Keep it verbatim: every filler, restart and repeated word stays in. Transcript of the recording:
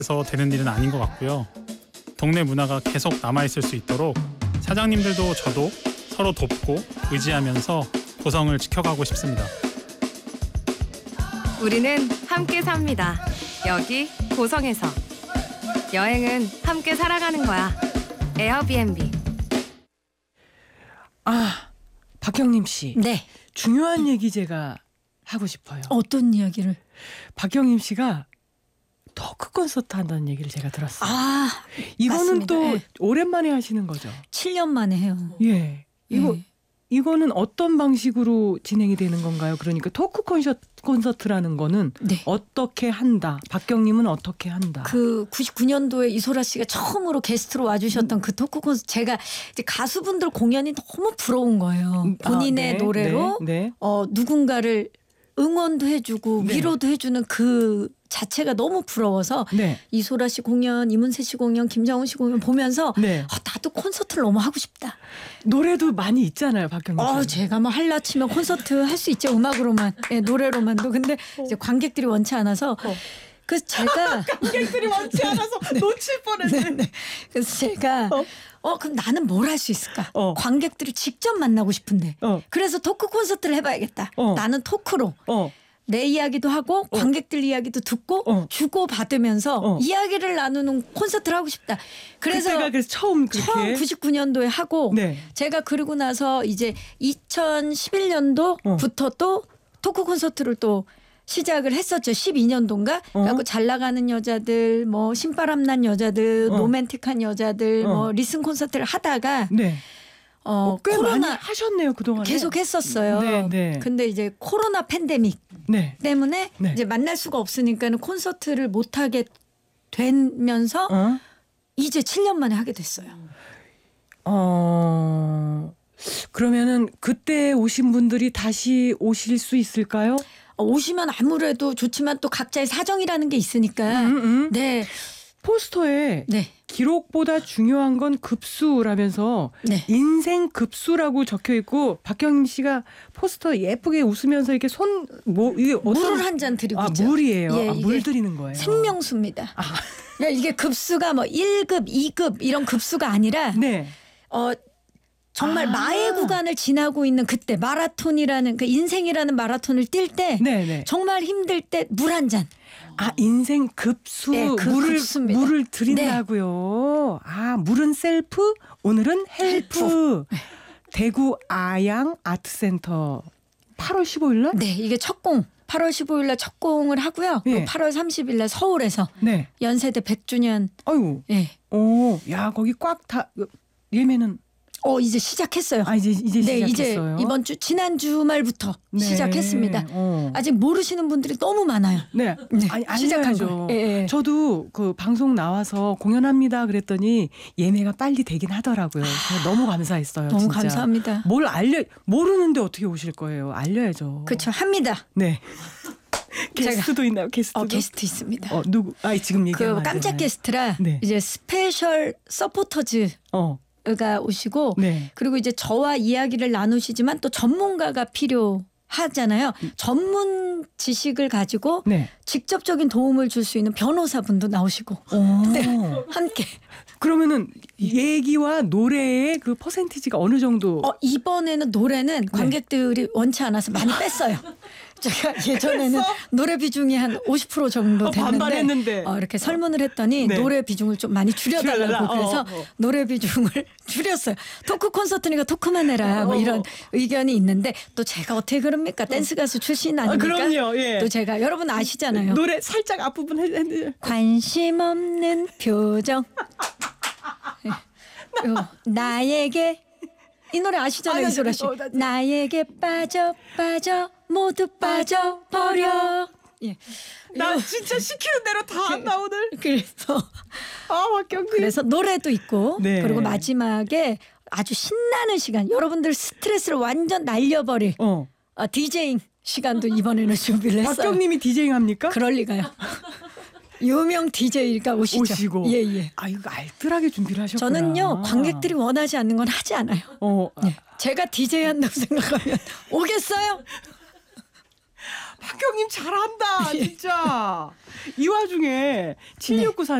해서 되는 일은 아닌 것 같고요. 동네 문화가 계속 남아있을 수 있도록 사장님들도 저도 서로 돕고 의지하면서 고성을 지켜가고 싶습니다. 우리는 함께 삽니다. 여기 고성에서. 여행은 함께 살아가는 거야. 에어비앤비. 아, 박경림 씨. 네. 중요한 얘기 제가 하고 싶어요. 어떤 이야기를? 박경림 씨가 토크 콘서트 한다는 얘기를 제가 들었어요. 아, 이거는 맞습니다. 또 네. 오랜만에 하시는 거죠? 칠 년 만에 해요. 예. 이거 예. 이거는 어떤 방식으로 진행이 되는 건가요? 그러니까 토크 콘서트, 콘서트라는 거는 네. 어떻게 한다. 박경림은 어떻게 한다. 그 구십구 년도에 이소라 씨가 처음으로 게스트로 와주셨던 그 토크 콘서트, 제가 이제 가수분들 공연이 너무 부러운 거예요. 음, 아, 본인의 네, 노래로 네, 네. 어, 누군가를 응원도 해주고 네. 위로도 해주는 그 자체가 너무 부러워서 네. 이소라 씨 공연, 이문세 씨 공연, 김장훈 씨 공연 보면서 네. 아, 나도 콘서트를 너무 하고 싶다. 노래도 많이 있잖아요, 박경림 씨. 어, 제가 뭐 할라 치면 콘서트 할 수 있죠. 음악으로만, 예, 노래로만도. 근데 이제 관객들이 원치 않아서 어. 그래서 제가 관객들이 원치 않아서 놓칠 뻔했네. 네, 네. 그래서 제가 어. 어, 그럼 나는 뭘 할 수 있을까? 어. 관객들을 직접 만나고 싶은데. 어. 그래서 토크 콘서트를 해봐야겠다. 어. 나는 토크로. 어. 내 이야기도 하고 관객들 이야기도 듣고 어. 주고 받으면서 어. 이야기를 나누는 콘서트를 하고 싶다. 그래서 그때가 그래서 처음 그렇게 처음 구십구 년도에 하고 네. 제가 그러고 나서 이제 이천십일 년도부터 어. 또 토크 콘서트를 또 시작을 했었죠. 십이 년도인가? 어. 그래갖고 잘 나가는 여자들, 뭐 신바람난 여자들, 어. 로맨틱한 여자들, 어. 뭐 리슨 콘서트를 하다가 네. 어, 어, 꽤 코로나 많이 하셨네요, 그동안에. 계속 했었어요. 네, 네. 근데 이제 코로나 팬데믹 네. 때문에 네. 이제 만날 수가 없으니까는 콘서트를 못 하게 되면서 어? 이제 칠 년 만에 하게 됐어요. 어. 그러면은 그때 오신 분들이 다시 오실 수 있을까요? 어, 오시면 아무래도 좋지만 또 각자의 사정이라는 게 있으니까 음, 음. 네, 포스터에 네, 기록보다 중요한 건 급수라면서 네. 인생 급수라고 적혀 있고 박경림 씨가 포스터 예쁘게 웃으면서 이렇게 손 뭐 이게 어떤 물을 한 잔 드리고 아, 있죠. 물이에요. 예, 아, 이게 물 드리는 거예요. 생명수입니다. 아. 그러니까 이게 급수가 뭐 일 급, 이 급 이런 급수가 아니라 네. 어 정말 아. 마의 구간을 지나고 있는 그때 마라톤이라는 그 인생이라는 마라톤을 뛸 때 네, 네. 정말 힘들 때 물 한 잔. 아, 인생 급수 네, 그 물을 급수입니다. 물을 드린다고요. 아, 물은 셀프, 오늘은 헬프. 대구 아양 아트센터 팔월 십오일 날? 네, 이게 첫 공. 팔월 십오일 날 첫 공을 하고요. 예. 또 팔월 삼십일 날 서울에서 네. 연세대 백 주년. 아이고. 예. 오, 야, 거기 꽉 다 예매는 어 이제 시작했어요. 아, 이제 이제 네, 시작했어요. 이제 이번 주 지난 주말부터 네. 시작했습니다. 어. 아직 모르시는 분들이 너무 많아요. 네. 네, 아니, 시작한 알려야죠. 거예요. 예, 예. 저도 그 방송 나와서 공연합니다 그랬더니 예매가 빨리 되긴 하더라고요. 제가 너무 감사했어요. 너무 진짜. 감사합니다. 뭘 알려 모르는데 어떻게 오실 거예요? 알려야죠. 그렇죠. 합니다. 네. 게스트도 있나요? 게스트도? 어, 게스트 있습니다. 어, 누구? 아, 지금 얘기하면 그 안 깜짝 되나요? 게스트라 네. 이제 스페셜 서포터즈가 어. 오시고 네. 그리고 이제 저와 이야기를 나누시지만 또 전문가가 필요하잖아요. 전문 지식을 가지고 네. 직접적인 도움을 줄 수 있는 변호사분도 나오시고 오. 네, 함께. 그러면은 얘기와 노래의 그 퍼센티지가 어느 정도? 어, 이번에는 노래는 관객들이 원치 않아서 많이 뺐어요. 제가 예전에는 그랬어? 노래 비중이 한 오십 퍼센트 정도 어, 됐는데 반반했는데. 어, 이렇게 설문을 했더니 네. 노래 비중을 좀 많이 줄여달라고 줄여달라. 그래서 어, 어. 노래 비중을 줄였어요. 토크 콘서트니까 토크만 해라 뭐 어, 이런 어. 의견이 있는데 또 제가 어떻게 그럽니까? 댄스 가수 출신 아닙니까? 아, 그럼요. 예. 또 제가 여러분 아시잖아요. 노래 살짝 앞부분 해. 해- 관심 없는 표정. 요, 나에게 이 노래 아시잖아요, 아, 이소라 씨. 어, 나- 나에게 빠져 빠져 모두 빠져 버려. 예. 나 요, 진짜 시키는 대로 다 한다 오늘. 그래서 아, 박경림. 그래서 노래도 있고 네. 그리고 마지막에 아주 신나는 시간, 여러분들 스트레스를 완전 날려버릴 어. 어, 디제잉 시간도 이번에는 준비를 했어요. 박경림이 디제잉 합니까? 그럴 리가요. 유명 디제이가 오시죠. 오시고. 예, 예. 아, 이거 알뜰하게 준비를 하셨구나. 저는요 관객들이 원하지 않는 건 하지 않아요. 어. 네. 제가 디제이 한다고 생각하면 오겠어요? 박경님 잘한다 진짜. 이 와중에 칠육구사